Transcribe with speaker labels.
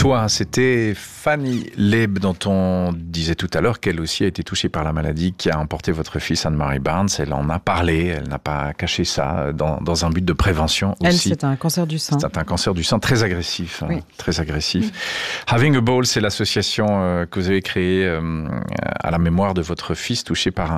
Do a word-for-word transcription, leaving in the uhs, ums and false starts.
Speaker 1: toi, c'était Fanny Leib, dont on disait tout à l'heure qu'elle aussi a été touchée par la maladie qui a emporté votre fils Anne-Marie Barnes. Elle en a parlé, elle n'a pas caché ça, dans, dans un but de prévention aussi.
Speaker 2: Elle, c'est un cancer du sein.
Speaker 1: C'est un cancer du sein très agressif.
Speaker 2: Oui.
Speaker 1: Hein, très agressif. Oui. Having a Ball, c'est l'association que vous avez créée à la mémoire de votre fils touché par un